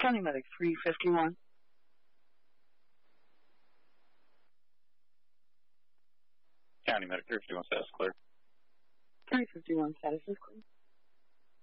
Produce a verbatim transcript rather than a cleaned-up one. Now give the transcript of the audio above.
County Medic three fifty-one. County Medic three fifty-one, status clear. three fifty-one, status is clear.